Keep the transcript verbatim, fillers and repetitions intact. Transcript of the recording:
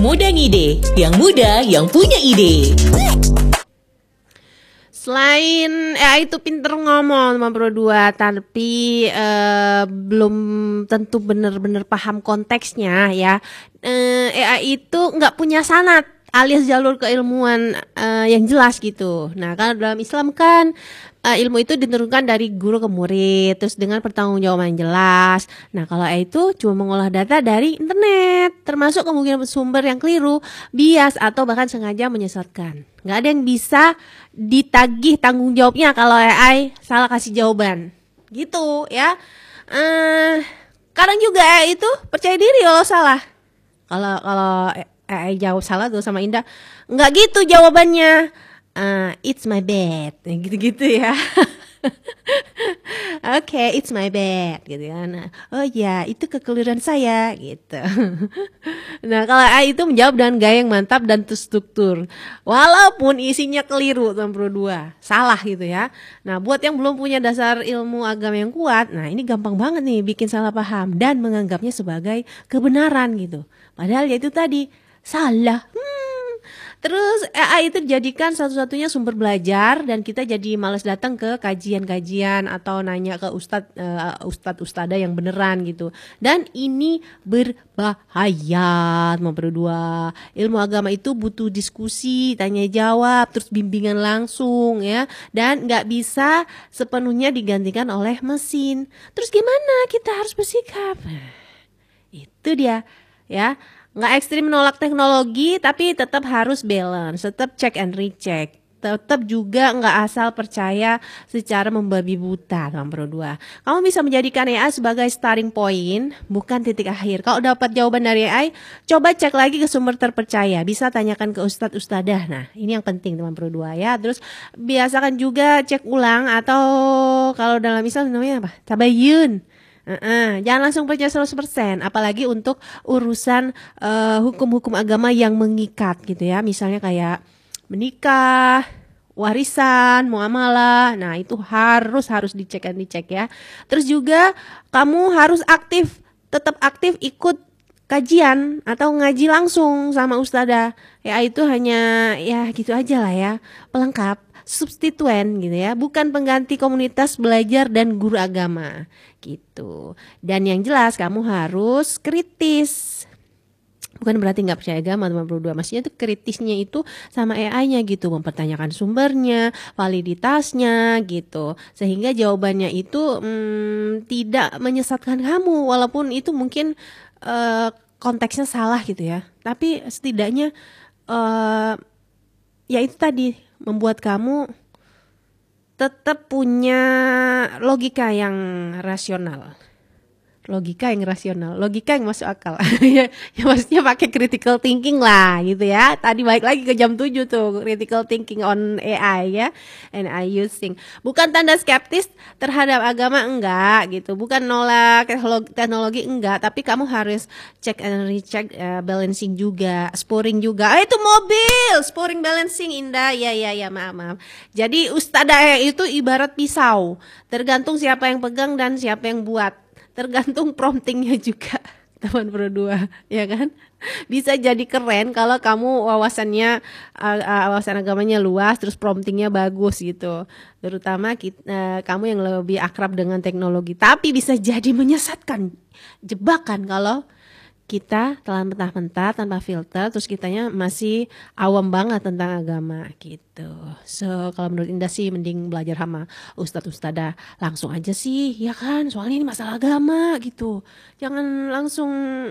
Muda Ngide, yang muda yang punya ide. Selain A I itu pinter ngomong lima puluh dua, tapi uh, belum tentu benar-benar paham konteksnya ya. Uh, A I itu nggak punya sanad alias jalur keilmuan uh, yang jelas gitu. Nah, kalau dalam Islam kan uh, ilmu itu diturunkan dari guru ke murid, terus dengan pertanggungjawaban yang jelas. Nah, kalau A I itu cuma mengolah data dari internet, termasuk kemungkinan sumber yang keliru, bias atau bahkan sengaja menyesatkan. Nggak ada yang bisa ditagih tanggung jawabnya kalau A I salah kasih jawaban, gitu ya. Uh, kadang juga A I itu percaya diri kalau salah. Kalau kalau A I jawab salah tuh sama Indah, nggak gitu jawabannya. Uh, it's my bad, gitu-gitu ya. Oke, okay, it's my bad, gitu ya. Nah, oh ya, itu kekeliruan saya, gitu. Nah, kalau A I itu menjawab dengan gaya yang mantap dan terstruktur, walaupun isinya keliru, enam puluh dua, salah gitu ya. Nah, buat yang belum punya dasar ilmu agama yang kuat, nah ini gampang banget nih bikin salah paham dan menganggapnya sebagai kebenaran gitu. Padahal ya itu tadi salah. Hmm. Terus A I itu dijadikan satu-satunya sumber belajar dan kita jadi malas datang ke kajian-kajian atau nanya ke ustadz uh, ustadz ustada yang beneran gitu. Dan ini berbahaya. Nomor dua, ilmu agama itu butuh diskusi, tanya jawab, terus bimbingan langsung ya, dan nggak bisa sepenuhnya digantikan oleh mesin. Terus gimana kita harus bersikap? Itu dia ya. Nggak ekstrim menolak teknologi, tapi tetap harus balance, tetap check and recheck, tetap juga nggak asal percaya secara membabi buta. Nomor dua, kamu bisa menjadikan A I sebagai starting point, bukan titik akhir. Kalau dapat jawaban dari A I, coba cek lagi ke sumber terpercaya, bisa tanyakan ke ustadz ustadah. Nah, ini yang penting nomor dua ya. Terus biasakan juga cek ulang, atau kalau dalam Islam namanya apa? Tabayun. Uh-uh, jangan langsung percaya seratus persen, apalagi untuk urusan uh, hukum-hukum agama yang mengikat gitu ya. Misalnya kayak menikah, warisan, muamalah. Nah, itu harus harus dicek dan dicek ya. Terus juga kamu harus aktif, tetap aktif ikut kajian atau ngaji langsung sama ustadzah. Ya itu hanya ya gitu aja lah ya, pelengkap, substituen gitu ya, bukan pengganti komunitas belajar dan guru agama gitu. Dan yang jelas kamu harus kritis. Bukan berarti nggak percaya agama lima puluh dua, maksudnya itu kritisnya itu sama A I-nya gitu, mempertanyakan sumbernya, validitasnya gitu, sehingga jawabannya itu hmm, tidak menyesatkan kamu, walaupun itu mungkin uh, konteksnya salah gitu ya, tapi setidaknya uh, ya itu tadi membuat kamu tetap punya logika yang rasional. Logika yang rasional, logika yang masuk akal. ya, ya maksudnya pakai critical thinking lah gitu ya. Tadi balik lagi ke jam tujuh tuh, critical thinking on A I ya. And I using. Bukan tanda skeptis terhadap agama, enggak gitu. Bukan nolak teknologi, enggak, tapi kamu harus check and recheck, uh, balancing juga, sporing juga. Ah, itu mobil, sporing balancing Indah. Ya ya ya, maaf maaf. Jadi ustadzah itu ibarat pisau. Tergantung siapa yang pegang dan siapa yang buat. Tergantung promptingnya juga, teman berdua, ya kan? Bisa jadi keren kalau kamu wawasannya, uh, uh, wawasan agamanya luas, terus promptingnya bagus gitu. Terutama kita, uh, kamu yang lebih akrab dengan teknologi. Tapi bisa jadi menyesatkan, jebakan kalau kita telan mentah-mentah tanpa filter, terus kitanya masih awam banget tentang agama gitu. So kalau menurut Indah sih mending belajar sama ustadz ustadzah langsung aja sih, ya kan? Soalnya ini masalah agama gitu. Jangan langsung